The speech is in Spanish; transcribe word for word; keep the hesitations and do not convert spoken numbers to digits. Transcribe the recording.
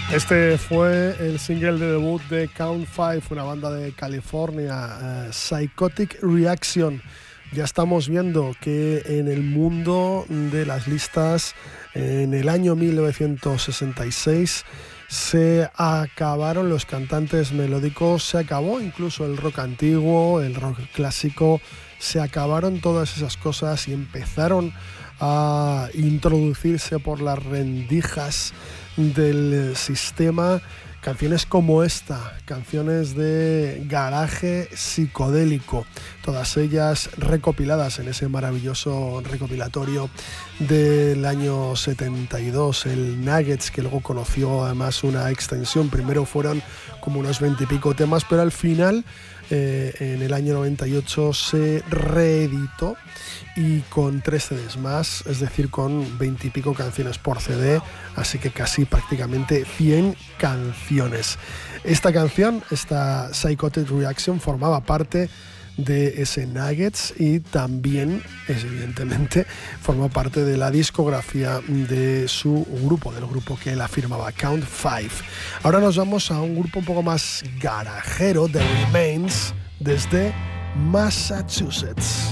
Este fue el single de debut de Count Five, una banda de California, uh, Psychotic Reaction. Ya estamos viendo que en el mundo de las listas, en el año mil novecientos sesenta y seis, se acabaron los cantantes melódicos, se acabó incluso el rock antiguo, el rock clásico, se acabaron todas esas cosas y empezaron a introducirse por las rendijas del sistema canciones como esta, canciones de garaje psicodélico, todas ellas recopiladas en ese maravilloso recopilatorio del año setenta y dos, el Nuggets, que luego conoció además una extensión. Primero fueron como unos veintipico temas, pero al final eh, en el año noventa y ocho se reeditó y con tres C Ds más, es decir, con veintipico canciones por C D, así que casi prácticamente cien canciones. Esta canción, esta Psychotic Reaction, formaba parte de ese Nuggets y también, es, evidentemente, formó parte de la discografía de su grupo, del grupo que él afirmaba, Count Five. Ahora nos vamos a un grupo un poco más garajero, The Remains, desde Massachusetts.